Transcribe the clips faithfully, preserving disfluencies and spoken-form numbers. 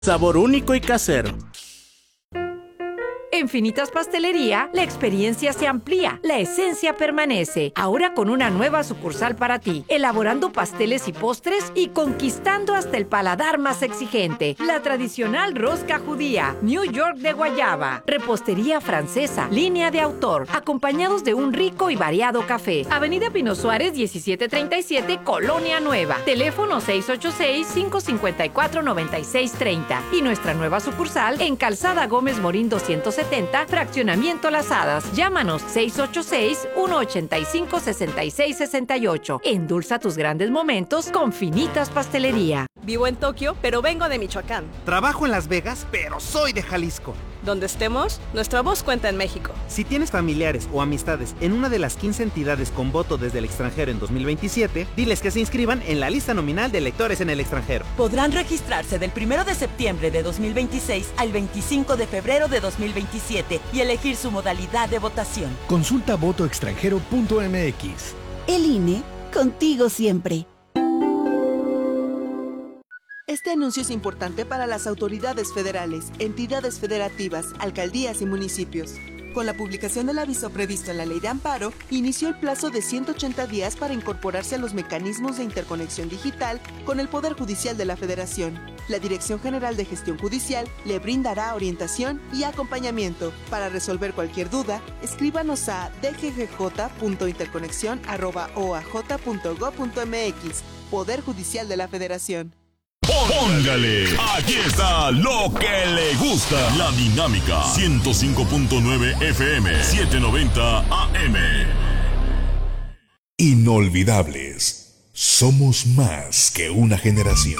Sabor único y casero. En Finitas Pastelería, la experiencia se amplía, la esencia permanece. Ahora con una nueva sucursal para ti, elaborando pasteles y postres y conquistando hasta el paladar más exigente. La tradicional rosca judía, New York de guayaba, repostería francesa, línea de autor, acompañados de un rico y variado café. Avenida Pino Suárez, diecisiete treinta y siete, Colonia Nueva. Teléfono seis ocho seis, cinco cinco cuatro, nueve seis tres cero. Y nuestra nueva sucursal en Calzada Gómez Morín doscientos setenta, Fraccionamiento Las Hadas. Llámanos seis ocho seis, uno ocho cinco, seis seis seis ocho. Endulza tus grandes momentos con Finitas Pastelería. Vivo en Tokio, pero vengo de Michoacán. Trabajo en Las Vegas, pero soy de Jalisco. Donde estemos, nuestra voz cuenta en México. Si tienes familiares o amistades en una de las quince entidades con voto desde el extranjero en dos mil veintisiete, diles que se inscriban en la lista nominal de electores en el extranjero. Podrán registrarse del primero de septiembre de dos mil veintiséis al veinticinco de febrero de dos mil veintisiete y elegir su modalidad de votación. Consulta voto extranjero punto m x. El I N E, contigo siempre. Este anuncio es importante para las autoridades federales, entidades federativas, alcaldías y municipios. Con la publicación del aviso previsto en la Ley de Amparo, inició el plazo de ciento ochenta días para incorporarse a los mecanismos de interconexión digital con el Poder Judicial de la Federación. La Dirección General de Gestión Judicial le brindará orientación y acompañamiento. Para resolver cualquier duda, escríbanos a d g g j punto interconexión arroba o a j punto gob punto m x. Poder Judicial de la Federación. Póngale, aquí está lo que le gusta. La Dinámica ciento cinco punto nueve F M, setecientos noventa A M. Inolvidables. Somos más que una generación.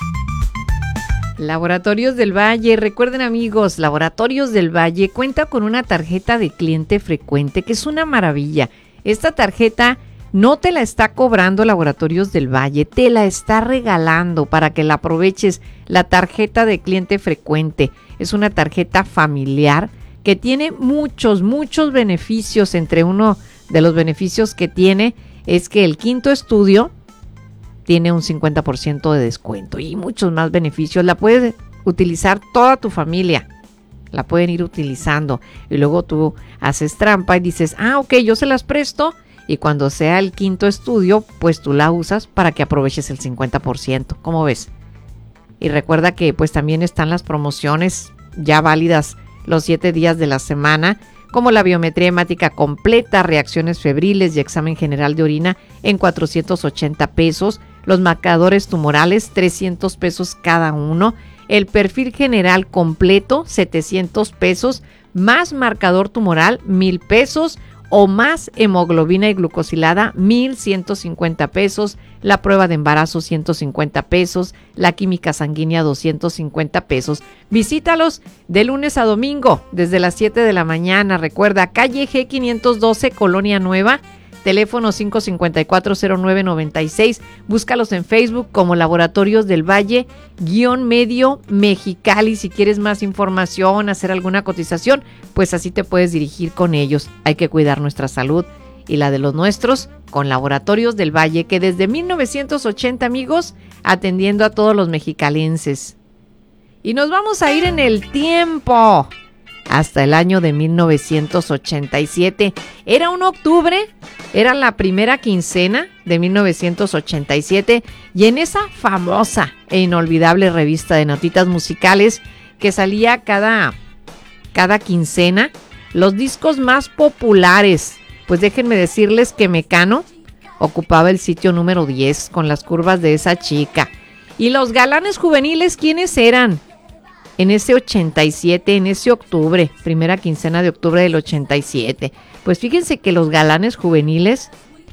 Laboratorios del Valle, recuerden amigos, Laboratorios del Valle cuenta con una tarjeta de cliente frecuente que es una maravilla. Esta tarjeta no te la está cobrando Laboratorios del Valle, te la está regalando para que la aproveches. La tarjeta de cliente frecuente es una tarjeta familiar que tiene muchos, muchos beneficios. Entre uno de los beneficios que tiene es que el quinto estudio tiene un cincuenta por ciento de descuento y muchos más beneficios. La puedes utilizar toda tu familia, la pueden ir utilizando y luego tú haces trampa y dices, ah, ok, yo se las presto. Y cuando sea el quinto estudio, pues tú la usas para que aproveches el cincuenta por ciento. ¿Cómo ves? Y recuerda que pues también están las promociones ya válidas los siete días de la semana, como la biometría hemática completa, reacciones febriles y examen general de orina en cuatrocientos ochenta pesos, los marcadores tumorales trescientos pesos cada uno, el perfil general completo setecientos pesos, más marcador tumoral mil pesos, o más hemoglobina y glucosilada, mil ciento cincuenta pesos, la prueba de embarazo, ciento cincuenta pesos, la química sanguínea, doscientos cincuenta pesos. Visítalos de lunes a domingo, desde las siete de la mañana. Recuerda, calle G quinientos doce, Colonia Nueva, teléfono cinco cinco cuatro, cero nueve nueve seis. Búscalos en Facebook como Laboratorios del Valle, guión medio Mexicali. Si quieres más información, hacer alguna cotización, pues así te puedes dirigir con ellos. Hay que cuidar nuestra salud y la de los nuestros con Laboratorios del Valle, que desde mil novecientos ochenta, amigos, atendiendo a todos los mexicalenses. Y nos vamos a ir en el tiempo hasta el año de mil novecientos ochenta y siete. Era un octubre, era la primera quincena de mil novecientos ochenta y siete, y en esa famosa e inolvidable revista de notitas musicales que salía cada, cada quincena, los discos más populares, pues déjenme decirles que Mecano ocupaba el sitio número diez con Las curvas de esa chica. Y los galanes juveniles, ¿quiénes eran? En ese ochenta y siete, en ese octubre, primera quincena de octubre del ochenta y siete. Pues fíjense que los galanes juveniles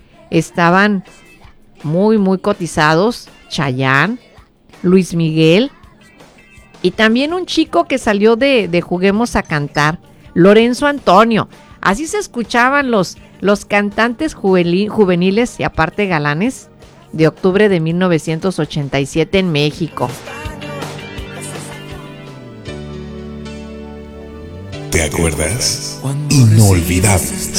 estaban muy, muy cotizados. Chayanne, Luis Miguel y también un chico que salió de, de Juguemos a Cantar, Lorenzo Antonio. Así se escuchaban los, los cantantes juvenil, juveniles y aparte galanes de octubre de mil novecientos ochenta y siete en México. ¿Te acuerdas? Inolvidables.